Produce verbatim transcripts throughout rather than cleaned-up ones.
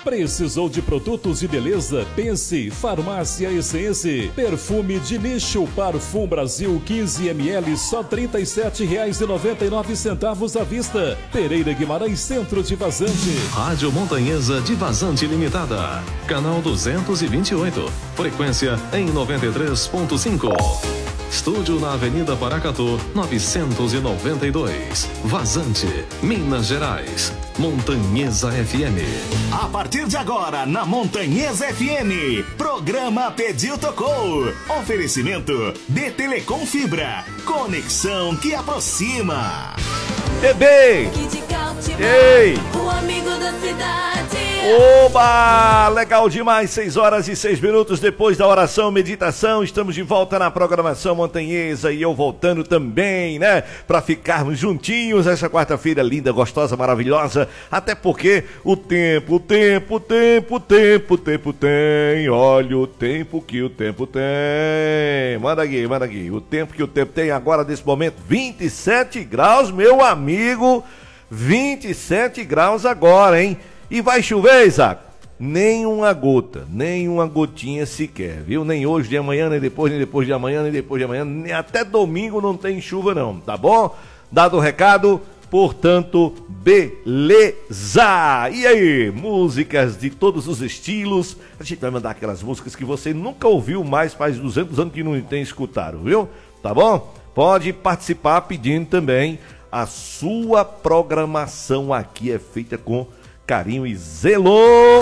Precisou de produtos de beleza? Pense Farmácia Essence. Perfume de nicho Parfum Brasil quinze mililitros, só trinta e sete reais e noventa e nove centavos à vista. Pereira Guimarães, Centro de Vazante. Rádio Montanhesa de Vazante Limitada. Canal duzentos e vinte e oito. Frequência em noventa e três ponto cinco. Estúdio na Avenida Paracatu, novecentos e noventa e dois. Vazante, Minas Gerais. Montanhesa F M. A partir de agora, na Montanhesa F M, programa Pediu Tocou. Oferecimento de Telecom Fibra. Conexão que aproxima. Bebê! Ei! O amigo da cidade. Oba! Legal demais, seis horas e seis minutos depois da oração, meditação, estamos de volta na programação Montanhesa e eu voltando também, né? Pra ficarmos juntinhos essa quarta-feira linda, gostosa, maravilhosa, até porque o tempo, o tempo, o tempo, o tempo, o tempo tem, olha o tempo que o tempo tem. Manda aqui, manda aqui, o tempo que o tempo tem agora nesse momento, vinte e sete graus, meu amigo, vinte e sete graus agora, hein? E vai chover, Isaac? Nem uma gota, nem uma gotinha sequer, viu? Nem hoje de amanhã, nem depois, nem depois de amanhã, nem depois de amanhã, nem até domingo não tem chuva não, tá bom? Dado o recado, portanto, beleza! E aí, músicas de todos os estilos, a gente vai mandar aquelas músicas que você nunca ouviu mais, faz duzentos anos que não tem escutado, viu? Tá bom? Pode participar pedindo também, a sua programação aqui é feita com carinho e zelo.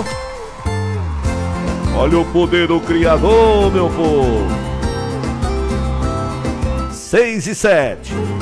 Olha o poder do Criador, meu povo. Seis e sete.